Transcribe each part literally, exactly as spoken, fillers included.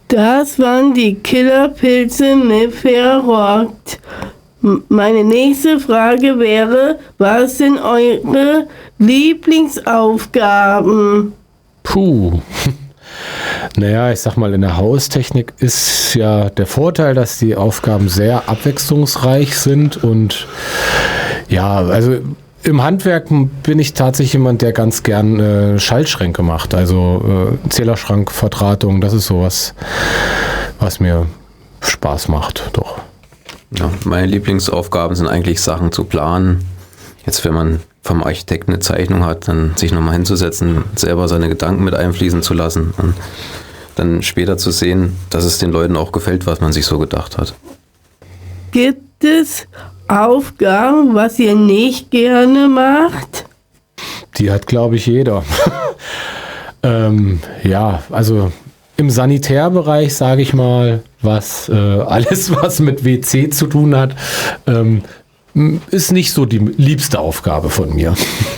Das waren die Killerpilze mit Verrockt. Meine nächste Frage wäre, was sind eure Lieblingsaufgaben? Puh. Naja, ich sag mal, in der Haustechnik ist ja der Vorteil, dass die Aufgaben sehr abwechslungsreich sind und ja, also im Handwerk bin ich tatsächlich jemand, der ganz gern äh, Schaltschränke macht, also äh, Zählerschrank, Verdrahtung, das ist sowas, was mir Spaß macht, doch. Ja, meine Lieblingsaufgaben sind eigentlich Sachen zu planen. Jetzt, wenn man vom Architekten eine Zeichnung hat, dann sich nochmal hinzusetzen, selber seine Gedanken mit einfließen zu lassen und dann später zu sehen, dass es den Leuten auch gefällt, was man sich so gedacht hat. Gibt es Aufgaben, was ihr nicht gerne macht? Die hat, glaube ich, jeder. ähm, ja, also im Sanitärbereich, sage ich mal, was äh, alles, was mit W C zu tun hat, ähm, ist nicht so die liebste Aufgabe von mir.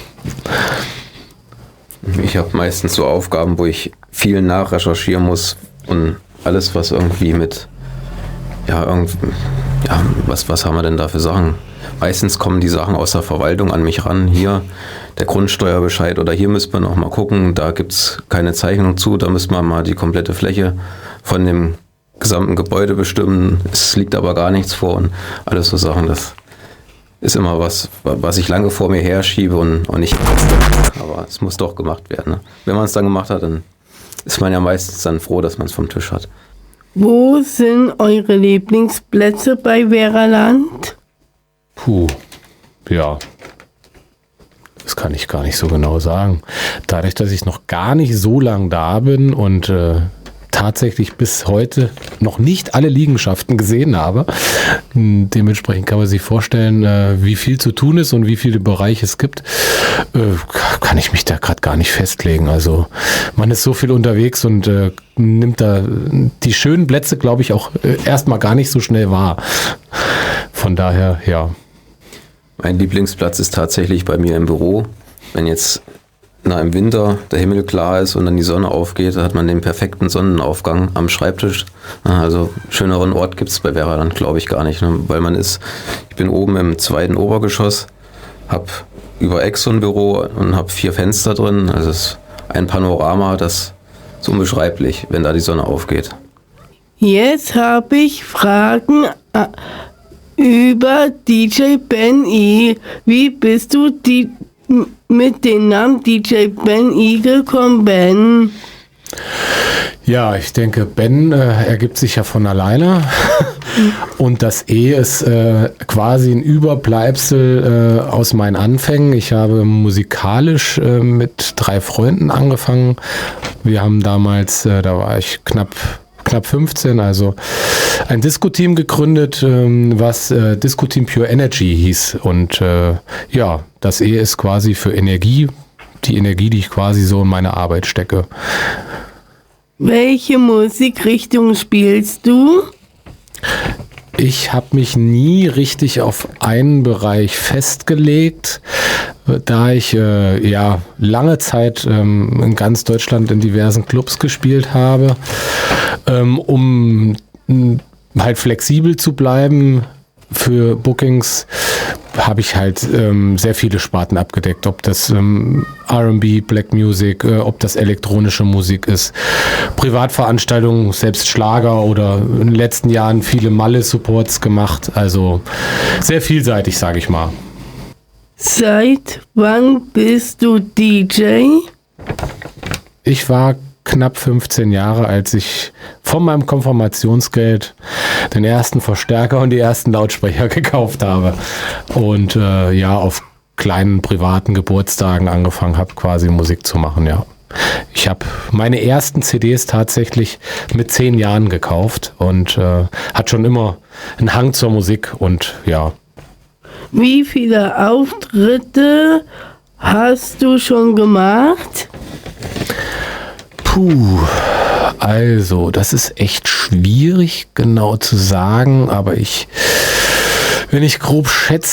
Ich habe meistens so Aufgaben, wo ich viel nachrecherchieren muss und alles, was irgendwie mit, ja, irgendwie, ja, was, was haben wir denn da für Sachen? Meistens kommen die Sachen aus der Verwaltung an mich ran. Hier der Grundsteuerbescheid oder hier müssen wir noch mal gucken, da gibt es keine Zeichnung zu, da müssen wir mal die komplette Fläche von dem gesamten Gebäude bestimmen. Es liegt aber gar nichts vor und alles so Sachen, das ist immer was, was ich lange vor mir herschiebe und, und nicht. Aber es muss doch gemacht werden. Ne? Wenn man es dann gemacht hat, dann ist man ja meistens dann froh, dass man es vom Tisch hat. Wo sind eure Lieblingsplätze bei Veraland? Puh, ja. Das kann ich gar nicht so genau sagen. Dadurch, dass ich noch gar nicht so lang da bin und äh, tatsächlich bis heute noch nicht alle Liegenschaften gesehen habe. Dementsprechend kann man sich vorstellen, wie viel zu tun ist und wie viele Bereiche es gibt. Kann ich mich da gerade gar nicht festlegen. Also man ist so viel unterwegs und äh, nimmt da die schönen Plätze, glaube ich, auch äh, erstmal gar nicht so schnell wahr. Von daher, ja. Mein Lieblingsplatz ist tatsächlich bei mir im Büro. Wenn jetzt na, im Winter der Himmel klar ist und dann die Sonne aufgeht, da hat man den perfekten Sonnenaufgang am Schreibtisch. Also schöneren Ort gibt es bei Veraland, glaube ich, gar nicht. Ne? Weil man ist, ich bin oben im zweiten Obergeschoss, habe über Eck so ein Büro und habe vier Fenster drin. Also es ist ein Panorama, das ist unbeschreiblich, wenn da die Sonne aufgeht. Jetzt habe ich Fragen äh, über D J Ben E. Wie bist du die mit dem Namen D J Ben E gekommen, Ben? Ja, ich denke, Ben äh, ergibt sich ja von alleine und das E ist äh, quasi ein Überbleibsel äh, aus meinen Anfängen. Ich habe musikalisch äh, mit drei Freunden angefangen. Wir haben damals, äh, da war ich knapp knapp fünfzehn, also ein Disco-Team gegründet, ähm, was äh, Disco-Team Pure Energy hieß. Und äh, ja, das E ist quasi für Energie, die Energie, die ich quasi so in meine Arbeit stecke. Welche Musikrichtung spielst du? Ich habe mich nie richtig auf einen Bereich festgelegt, da ich äh, ja lange Zeit ähm, in ganz Deutschland in diversen Clubs gespielt habe, ähm, um m, halt flexibel zu bleiben für Bookings, habe ich halt ähm, sehr viele Sparten abgedeckt, ob das ähm, R and B, Black Music, äh, ob das elektronische Musik ist, Privatveranstaltungen, selbst Schlager oder in den letzten Jahren viele Malle-Supports gemacht, also sehr vielseitig, sage ich mal. Seit wann bist du D J? Ich war knapp fünfzehn Jahre, als ich von meinem Konfirmationsgeld den ersten Verstärker und die ersten Lautsprecher gekauft habe und äh, ja, auf kleinen privaten Geburtstagen angefangen habe, quasi Musik zu machen, ja. Ich habe meine ersten C Ds tatsächlich mit zehn Jahren gekauft und äh, hat schon immer einen Hang zur Musik und ja. Wie viele Auftritte hast du schon gemacht? Puh, also das ist echt schwierig genau zu sagen, aber ich, wenn ich grob schätze,